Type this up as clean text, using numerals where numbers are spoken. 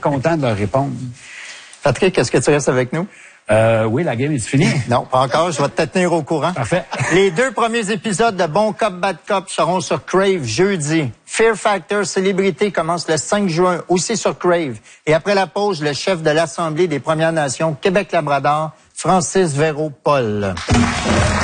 content de leur répondre. Patrick, est-ce que tu restes avec nous? Oui, la game est finie. Non, pas encore. Je vais te tenir au courant. Parfait. Les 2 premiers épisodes de Bon Cop, Bad Cop seront sur Crave jeudi. Fear Factor Célébrité commence le 5 juin, aussi sur Crave. Et après la pause, le chef de l'Assemblée des Premières Nations Québec-Labrador, Francis Véro-Paul.